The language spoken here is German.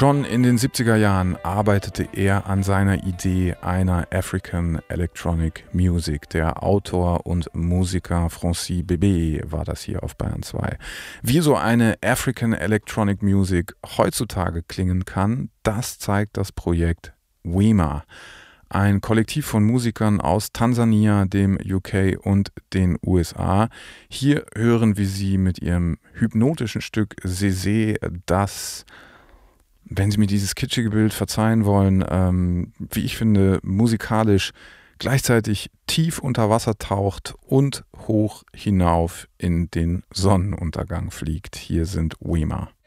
Schon in den 70er Jahren arbeitete er an seiner Idee einer African Electronic Music. Der Autor und Musiker Francis Bebey war das hier auf Bayern 2. Wie so eine African Electronic Music heutzutage klingen kann, das zeigt das Projekt WEMA. Ein Kollektiv von Musikern aus Tansania, dem UK und den USA. Hier hören wir sie mit ihrem hypnotischen Stück Zeze, das, wenn Sie mir dieses kitschige Bild verzeihen wollen, wie ich finde, musikalisch gleichzeitig tief unter Wasser taucht und hoch hinauf in den Sonnenuntergang fliegt. Hier sind WEMA.